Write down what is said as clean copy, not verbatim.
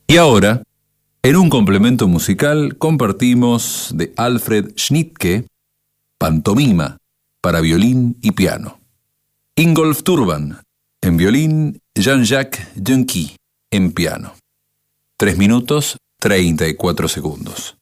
Y ahora, en un complemento musical, compartimos de Alfred Schnittke, Pantomima, para violín y piano. Ingolf Turban, en violín, Jean-Jacques Junquy, en piano. 3 minutos, 34 segundos.